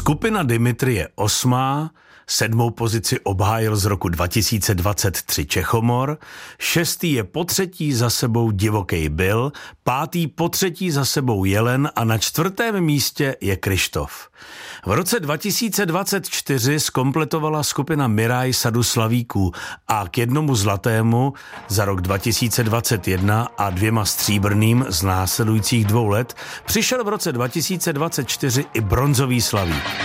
Skupina Dimitri je 8., 7. pozici obhájil z roku 2023 Čechomor, 6. je potřetí za sebou Divokej Bill, 5. potřetí za sebou Jelen a na 4. místě je Kryštof. V roce 2024 zkompletovala skupina Miraj sadu slavíků a k 1 zlatému za rok 2021 a 2 stříbrným z následujících 2 let přišel v roce 2024 i bronzový slavík.